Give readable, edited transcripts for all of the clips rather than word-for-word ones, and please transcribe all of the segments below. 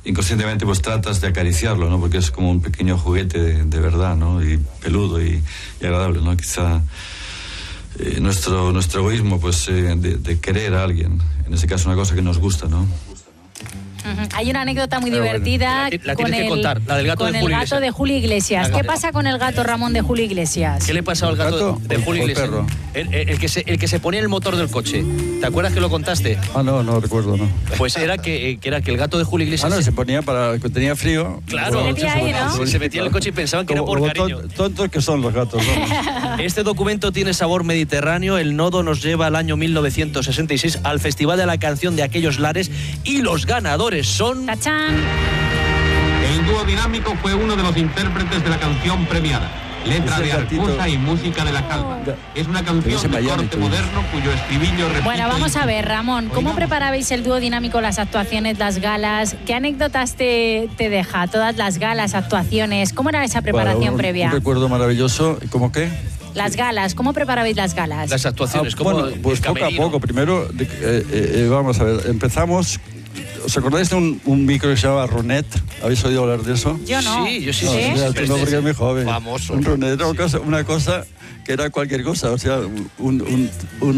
inconscientemente pues tratas de acariciarlo, ¿no? Porque es como un pequeño juguete de verdad, ¿no? Y peludo y agradable, ¿no? Quizá nuestro egoísmo, pues de querer a alguien, en ese caso una cosa que nos gusta, ¿no? Hay una anécdota muy divertida la tienes que contar, la del gato de Julio Iglesias. De Julio Iglesias. ¿Qué pasa con el gato, Ramón, de Julio Iglesias? ¿Qué le pasa al gato de Julio Iglesias? El que se ponía en el motor del coche. ¿Te acuerdas que lo contaste? No recuerdo, no. Pues era que el gato de Julio Iglesias... se ponía para que tenía frío. Claro, se metía ahí, ¿no? Se metía en el coche y pensaban que era por cariño. Tontos que son los gatos, ¿no? Este documento tiene sabor mediterráneo. El Nodo nos lleva al año 1966 al Festival de la Canción de aquellos lares y los ganadores son... ¡Tachán! El dúo dinámico fue uno de los intérpretes de la canción premiada. Letra de Arcusa y música de La Calva. Es una canción de corte moderno cuyo estribillo repite... Bueno, vamos a ver, Ramón, ¿cómo preparabais el dúo dinámico, las actuaciones, las galas? ¿Qué anécdotas te deja? Todas las galas, actuaciones, ¿cómo era esa preparación previa? Un recuerdo maravilloso. ¿Cómo qué? Las galas, ¿cómo preparabais las galas? Las actuaciones, bueno, pues poco a poco. Primero, vamos a ver, empezamos... ¿Os acordáis de un micro que se llamaba Ronet? ¿Habéis oído hablar de eso? Yo no. Sí, yo sí. No, tú no, porque es muy joven. Famoso. Un Ronet era una cosa que era cualquier cosa, o sea, un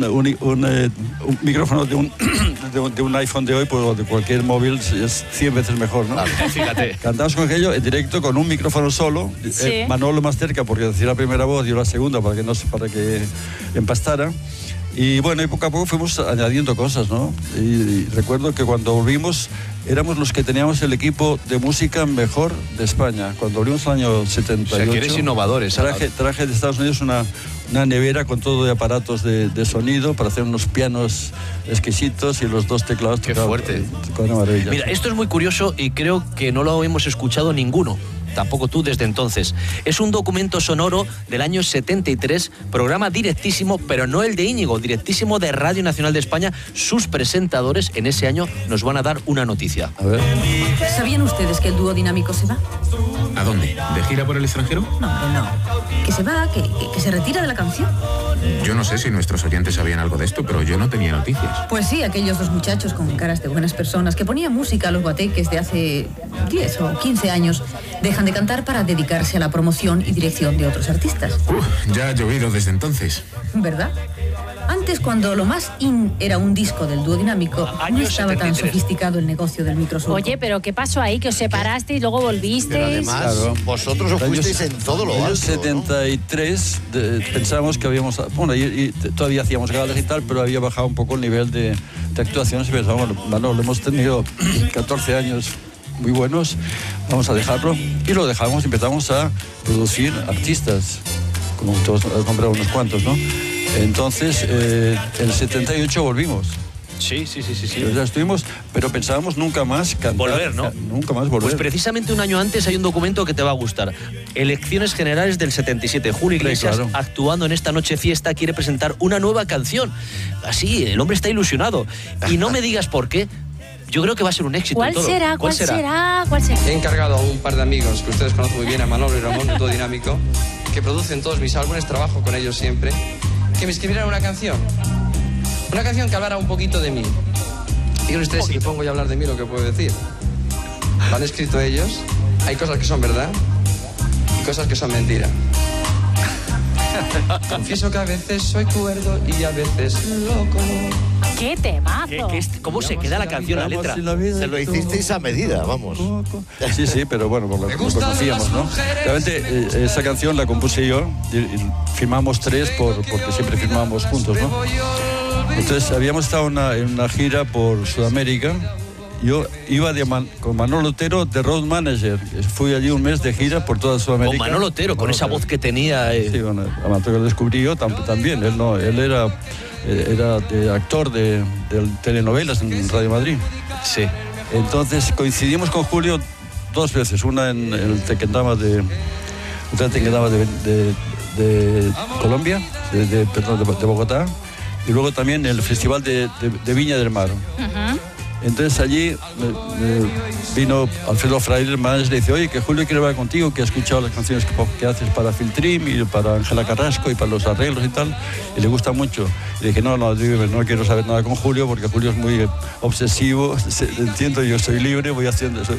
micrófono de un iPhone de hoy, pues de cualquier móvil es 100 veces mejor, ¿no? Claro, fíjate. Cantamos con aquello en directo con un micrófono solo, sí. Manolo más cerca porque decía la primera voz, yo la segunda para que empastara. Y bueno, y poco a poco fuimos añadiendo cosas, ¿no? Y recuerdo que cuando volvimos éramos los que teníamos el equipo de música mejor de España. Cuando volvimos al año 78... O sea, que eres innovadores. Traje de Estados Unidos una nevera con todo de aparatos de sonido para hacer unos pianos exquisitos y los dos teclados. ¡Qué fuerte! Con una maravilla. Mira, esto es muy curioso y creo que no lo hemos escuchado ninguno. Tampoco tú desde entonces. Es un documento sonoro del año 73, programa directísimo, pero no el de Íñigo, directísimo de Radio Nacional de España. Sus presentadores en ese año nos van a dar una noticia. A ver. ¿Sabían ustedes que el dúo dinámico se va? ¿A dónde? ¿De gira por el extranjero? No, hombre, no. Que se va, que se retira de la canción. Yo no sé si nuestros oyentes sabían algo de esto, pero yo no tenía noticias. Pues sí, aquellos dos muchachos con caras de buenas personas que ponían música a los guateques de hace 10 o 15 años dejan de cantar para dedicarse a la promoción y dirección de otros artistas. Ya ha llovido desde entonces. ¿Verdad? Antes, cuando lo más in era un disco del dúo dinámico, no estaba tan sofisticado el negocio del microsurco. Oye, pero ¿qué pasó ahí? ¿Que os separasteis y luego volvisteis? Pero además, vosotros os fuisteis en todo lo alto. En el 73 pensábamos que habíamos... Bueno, y todavía hacíamos galas y tal, pero había bajado un poco el nivel de actuaciones y pensábamos, bueno, lo hemos tenido 14 años muy buenos, vamos a dejarlo. Y lo dejamos y empezamos a producir artistas, como todos compramos unos cuantos, ¿no? Entonces, en el 78 volvimos. Sí. Ya estuvimos, pero pensábamos nunca más cantar. Volver, ¿no? Nunca más volver. Pues precisamente un año antes hay un documento que te va a gustar. Elecciones Generales del 77. Julio Iglesias, sí, claro, actuando en esta noche fiesta, quiere presentar una nueva canción. Así, el hombre está ilusionado. Y no me digas por qué. Yo creo que va a ser un éxito. ¿Cuál será? He encargado a un par de amigos que ustedes conocen muy bien, a Manolo y Ramón, de Dúo Dinámico, que producen todos mis álbumes, trabajo con ellos siempre, que me escribieran una canción. Una canción que hablara un poquito de mí. Díganme ustedes si me pongo yo a hablar de mí lo que puedo decir. Lo han escrito ellos. Hay cosas que son verdad y cosas que son mentira. Confieso que a veces soy cuerdo y a veces loco. ¡Qué temazo! ¿Cómo se queda la canción, la letra? Se lo hicisteis a medida, vamos. Sí, pero bueno, por lo conocíamos, ¿no? Realmente esa canción la compuse yo, y firmamos tres porque siempre firmábamos juntos, ¿no? Entonces habíamos estado en una gira por Sudamérica. Yo iba con Manolo Otero de road manager. Fui allí un mes de gira por toda Sudamérica. Con Manolo Otero, con esa voz que tenía. Sí, bueno, amateur que lo descubrí yo también. Él era actor de telenovelas en Radio Madrid. Sí. Entonces coincidimos con Julio dos veces. Una en el Tequendama de Colombia, de Bogotá. Y luego también en el Festival de Viña del Mar. Entonces allí vino Alfredo Fraile, el manager, y le dice, oye, que Julio quiere hablar contigo, que ha escuchado las canciones que haces para Filtrim y para Ángela Carrasco y para los arreglos y tal, y le gusta mucho. Y le dije, no quiero saber nada con Julio, porque Julio es muy obsesivo, entiendo, yo soy libre, voy haciendo eso.